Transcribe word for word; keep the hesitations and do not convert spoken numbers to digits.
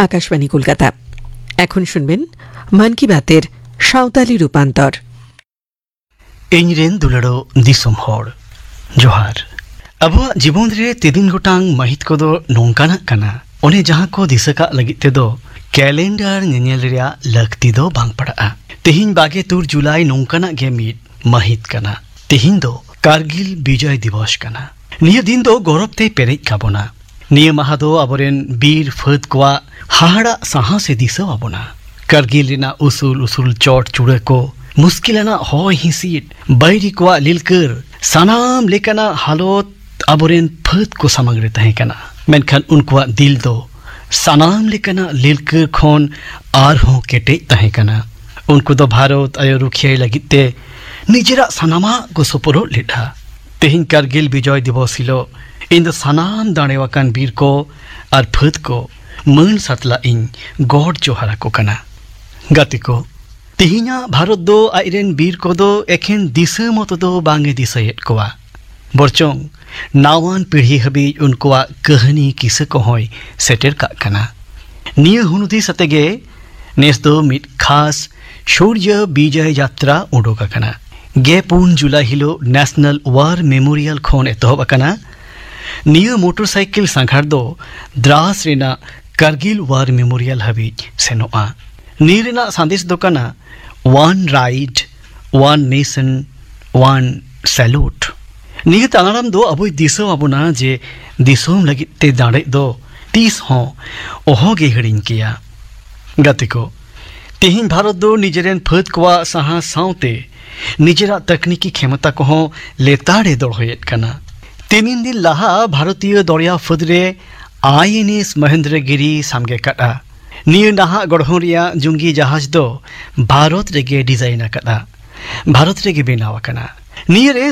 আকাশবাণী কলকাতা। এখন শুনবেন মন কি বাতের সাঁওতালি রূপান্তর। ᱤᱧᱨᱮᱱ ᱫᱩᱞᱟᱹᱲᱚ ᱫᱤᱥᱚᱢ ᱦᱚᱲ ᱡᱚᱦᱟᱨ। ᱟᱵᱚᱣᱟᱜ ᱡᱤᱵᱚᱱ ᱨᱮ ᱛᱤᱫᱤᱱ ᱜᱚᱴᱟᱝ ᱢᱟᱹᱦᱤᱛ ᱠᱚᱫᱚ ᱱᱚᱝᱠᱟᱱᱟᱜ ᱠᱟᱱᱟ, ᱚᱱᱮ ᱡᱟᱦᱟᱸ ᱠᱚ ᱫᱤᱥᱟᱹ ᱠᱟᱜ ᱞᱟᱹᱜᱤᱫ ᱛᱮᱫᱚ ᱠᱮᱞᱮᱱᱰᱟᱨ ᱧᱮᱧᱮᱞ ᱨᱮᱭᱟᱜ ᱞᱟᱹᱠᱛᱤ ᱫᱚ ᱵᱟᱝ ᱯᱟᱲᱟᱜᱼᱟ। ᱛᱮᱦᱮᱧ ᱵᱟᱜᱮ ᱛᱩᱨ ᱡᱩᱞᱟᱭ ᱱᱚᱝᱠᱟᱱᱟᱜ ᱜᱮ ᱢᱤᱫ ᱢᱟᱹᱦᱤᱛ ᱠᱟᱱᱟ। ᱛᱮᱦᱮᱧ ᱫᱚ ᱠᱟᱨᱜᱤᱞ ᱵᱤᱡᱚᱭ ᱫᱤᱵᱚᱥ ᱠᱟᱱᱟ। ᱱᱤᱭᱟᱹ ᱫᱤᱱ ᱫᱚ ᱜᱚᱨᱚᱵ ᱛᱮ ᱯᱮᱨᱮᱡ ᱠᱟᱵᱚᱱᱟ। ᱱᱤᱭᱟᱹ ᱢᱟᱦᱟ ᱫᱚ ᱟᱵᱚᱨᱮᱱ ᱵᱤᱨ ᱯᱷᱟᱹᱫ ᱠᱚᱣᱟᱜ ᱦᱟᱦᱟᱲᱟᱜ ᱥᱟᱦᱟᱥᱮ ᱫᱤᱥᱟᱹ ᱟᱵᱚᱱᱟ। ᱠᱟᱨᱜᱤᱞ ᱨᱮᱱᱟᱜ ᱩᱥᱩᱞ ᱩᱥᱩᱞ ᱪᱚᱴ ᱪᱩᱲᱟᱹ ᱠᱚ, मुश्किलाना हॉय हिसीट बैरी को लिलकर सानाम लेकाना हालत आबोरेन फत को सामग्री तहेकना। मेनखान उनको दिल दो सानाम लेकाना लिलकर खोन आर हों केटे तहेकना। उनको दो भारत आयो रुखियाई लगिते निजरा सानामा को सोपरो लेठा। तेहिन कारगिल विजय दिवस हिलो इन दो सानाम दाणेवाकान बीर को आर फत को मन सातला इन गॉड जोहारा को कना। गाती को तेहिना भारत दो आइरेन बीर को दो एखेन दिशा मत दो बांगे दिसायेत कोआ, बरचों नावान पीढ़ी हबी उनकोआ कहानी किसे को होय सेटेर का कना। निय हुनुदी सतेगे नेस दो मिट खास शौर्य विजय यात्रा उडोका कना। गे पुन जुलाई हिलो नेशनल वार मेमोरियल खोन एतोहब कना। निय मोटरसाइकिल सांघार दो द्रास रेना कारगिल वार मेमोरियल हबी सेनोआ। नीरेना संदेश दो कना one ride one nation one salute. निये तानाराम दो अबो दिसो अबोना जे दिसोम लगी ते दाड़े दो तीस हों ओहो गे हड़िन किया। गति को तेहिन भारत दो निजरेन फत कोआ सहा साउते निजरा तकनीकी क्षमता को हों लेताड़े दौड़ेत कना। तीन दिन लाहा भारतीय दौड़िया फदरे आईएनएस महेंद्रगिरी सामगे कटा। निय नाहा गढ़होरिया जुंगी जहाज दो भारत रेगे डिजाइन कदा, भारत रेगे बेनाव कना। निय रे